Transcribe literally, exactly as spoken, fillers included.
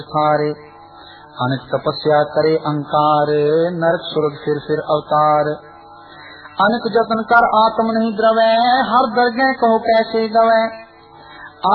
थारे अनेक तपस्या करे अहंकार, नरक स्वर्ग फिर फिर अवतार। अनेक जतन कर आत्म नहीं द्रवै, हर दर्गे कहो कैसे गवै।